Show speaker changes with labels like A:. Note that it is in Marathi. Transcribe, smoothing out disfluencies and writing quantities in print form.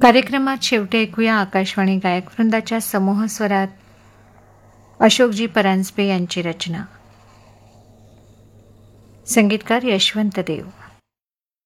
A: कार्यक्रमात शेवटी ऐकूया आकाशवाणी गायक वृंदाच्या समूह स्वरात अशोकजी परांजपे यांची रचना. संगीतकार यशवंत देव.